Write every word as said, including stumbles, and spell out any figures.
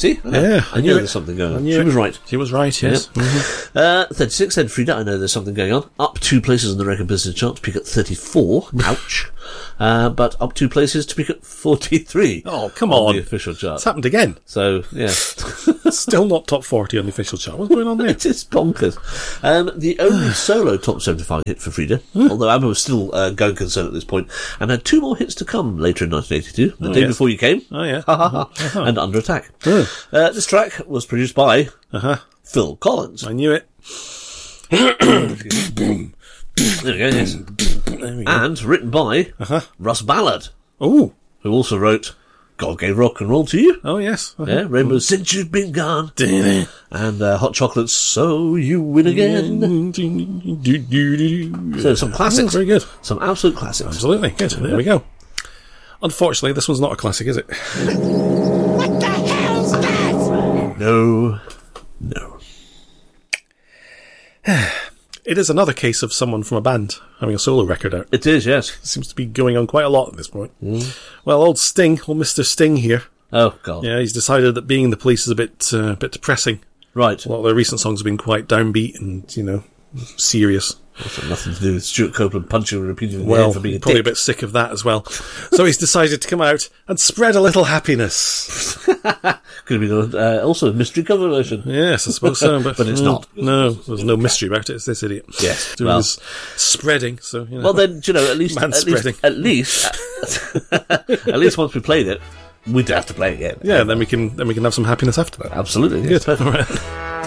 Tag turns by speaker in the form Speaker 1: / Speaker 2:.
Speaker 1: See? I know,
Speaker 2: Yeah,
Speaker 1: I,
Speaker 2: I
Speaker 1: knew
Speaker 2: knew it.
Speaker 1: there's something going
Speaker 2: I
Speaker 1: on.
Speaker 2: knew
Speaker 1: She
Speaker 2: it.
Speaker 1: was right.
Speaker 2: She was right, yes.
Speaker 1: Yeah.
Speaker 2: Mm-hmm.
Speaker 1: Uh, thirty-six, said Frida, I know there's something going on. Up two places in the record business chart to pick at thirty-four. Ouch. Uh, but up two places to pick at forty-three.
Speaker 2: Oh, come
Speaker 1: on.
Speaker 2: on.
Speaker 1: The official chart.
Speaker 2: It's happened again.
Speaker 1: So, yeah.
Speaker 2: Still not top forty on the official chart. What's going on there?
Speaker 1: It is bonkers. Um, the only solo top seventy-five hit for Frida, although ABBA was still uh, going concern at this point, and had two more hits to come later in nineteen eighty-two, The
Speaker 2: Oh,
Speaker 1: Day
Speaker 2: yes.
Speaker 1: Before You Came,
Speaker 2: Oh, yeah.
Speaker 1: ha ha ha,
Speaker 2: Uh-huh.
Speaker 1: and Under Attack.
Speaker 2: Oh.
Speaker 1: Uh, this track was produced by
Speaker 2: Uh-huh.
Speaker 1: Phil Collins.
Speaker 2: I knew it.
Speaker 1: There we go, yes.
Speaker 2: There we go.
Speaker 1: And written by
Speaker 2: Uh-huh.
Speaker 1: Russ Ballard,
Speaker 2: Oh.
Speaker 1: who also wrote God Gave Rock and Roll to You.
Speaker 2: Oh, yes. Uh-huh.
Speaker 1: Yeah, Rainbow Since You've Been Gone.
Speaker 2: Yeah.
Speaker 1: And uh, Hot Chocolate's So You Win Again. So some classics.
Speaker 2: Very good.
Speaker 1: Some absolute classics.
Speaker 2: Absolutely. Good. There we go. Unfortunately, this one's not a classic, is it?
Speaker 3: What the hell's that?
Speaker 1: No. No.
Speaker 2: It is another case of someone from a band having a solo record out.
Speaker 1: It is, yes.
Speaker 2: It seems to be going on quite a lot at this point. Mm. Well, old Sting, old Mister Sting here.
Speaker 1: Oh, God.
Speaker 2: Yeah, he's decided that being in the Police is a bit, uh, a bit depressing.
Speaker 1: Right.
Speaker 2: A lot of their recent songs have been quite downbeat and, you know, serious.
Speaker 1: That's got nothing to do with Stuart Copeland punching and repeating in the
Speaker 2: Well,
Speaker 1: head for being a
Speaker 2: probably
Speaker 1: dick.
Speaker 2: a bit sick of that as well. So he's decided to come out and spread a little happiness.
Speaker 1: Could have been uh, also a mystery cover version.
Speaker 2: Yes, I suppose so. But,
Speaker 1: But it's
Speaker 2: mm,
Speaker 1: not.
Speaker 2: No, there's no mystery about it. It's this idiot.
Speaker 1: Yes,
Speaker 2: Doing
Speaker 1: well.
Speaker 2: his spreading, so, you know.
Speaker 1: Well, then, you know, at least,
Speaker 2: Man
Speaker 1: at least,
Speaker 2: spreading.
Speaker 1: at least, at least once we played it, we'd have to play it again.
Speaker 2: yeah, then we can then we can have some happiness after that.
Speaker 1: Absolutely.
Speaker 2: Good.
Speaker 1: Yes,
Speaker 2: All right.